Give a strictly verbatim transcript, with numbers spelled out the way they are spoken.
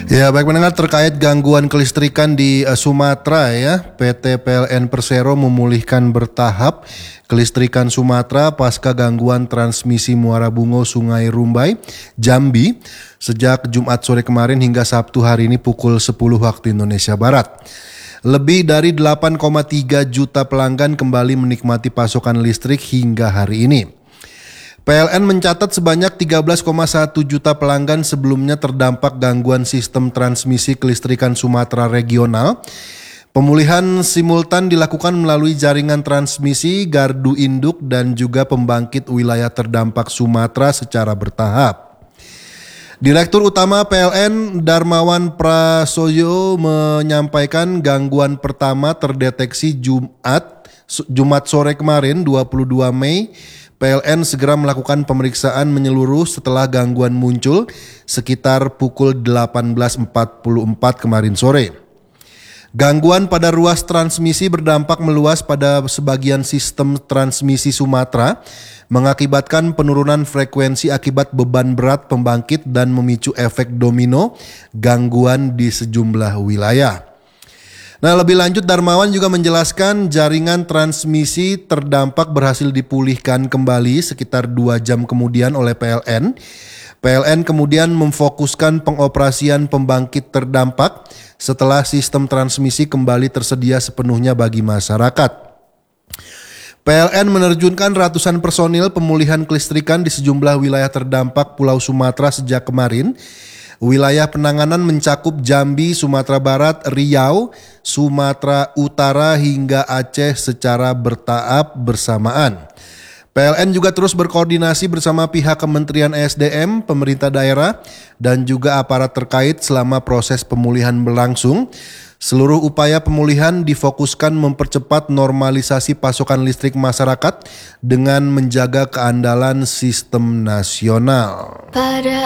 Ya, baik pendengar, terkait gangguan kelistrikan di uh, Sumatera ya, P T P L N Persero memulihkan bertahap kelistrikan Sumatera pasca gangguan transmisi Muara Bungo Sungai Rumbai, Jambi sejak Jumat sore kemarin hingga Sabtu hari ini pukul sepuluh waktu Indonesia Barat. Lebih dari delapan koma tiga juta pelanggan kembali menikmati pasokan listrik hingga hari ini. P L N mencatat sebanyak tiga belas koma satu juta pelanggan sebelumnya terdampak gangguan sistem transmisi kelistrikan Sumatera regional. Pemulihan simultan dilakukan melalui jaringan transmisi, gardu induk, dan juga pembangkit wilayah terdampak Sumatera secara bertahap. Direktur Utama P L N Darmawan Prasojo menyampaikan gangguan pertama terdeteksi Jumat Jumat sore kemarin dua puluh dua Mei. P L N segera melakukan pemeriksaan menyeluruh setelah gangguan muncul sekitar pukul delapan belas empat puluh empat kemarin sore. Gangguan pada ruas transmisi berdampak meluas pada sebagian sistem transmisi Sumatera, mengakibatkan penurunan frekuensi akibat beban berat pembangkit dan memicu efek domino gangguan di sejumlah wilayah. Nah, lebih lanjut Darmawan juga menjelaskan jaringan transmisi terdampak berhasil dipulihkan kembali sekitar dua jam kemudian oleh P L N. P L N kemudian memfokuskan pengoperasian pembangkit terdampak setelah sistem transmisi kembali tersedia sepenuhnya bagi masyarakat. P L N menerjunkan ratusan personil pemulihan kelistrikan di sejumlah wilayah terdampak Pulau Sumatera sejak kemarin. Wilayah penanganan mencakup Jambi, Sumatera Barat, Riau, Sumatera Utara hingga Aceh secara bertahap bersamaan. P L N juga terus berkoordinasi bersama pihak Kementerian S D M, pemerintah daerah, dan juga aparat terkait selama proses pemulihan berlangsung. Seluruh upaya pemulihan difokuskan mempercepat normalisasi pasokan listrik masyarakat dengan menjaga keandalan sistem nasional. Pada